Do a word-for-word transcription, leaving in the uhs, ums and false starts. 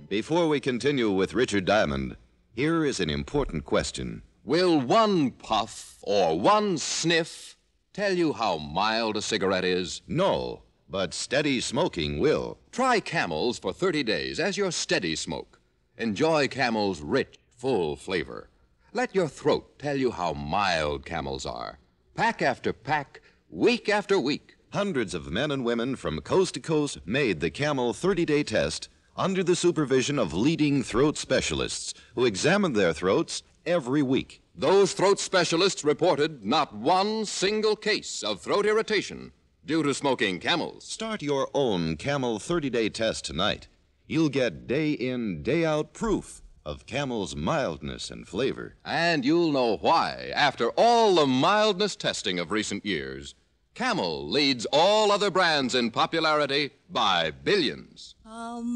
Before we continue with Richard Diamond, here is an important question. Will one puff or one sniff tell you how mild a cigarette is? No, but steady smoking will. Try Camels for thirty days as your steady smoke. Enjoy Camel's rich, full flavor. Let your throat tell you how mild Camels are. Pack after pack, week after week. Hundreds of men and women from coast to coast made the Camel thirty-day test under the supervision of leading throat specialists who examined their throats every week. Those throat specialists reported not one single case of throat irritation due to smoking Camels. Start your own Camel thirty-day test tonight. You'll get day in, day out proof of Camel's mildness and flavor. And you'll know why, after all the mildness testing of recent years, Camel leads all other brands in popularity by billions. Um.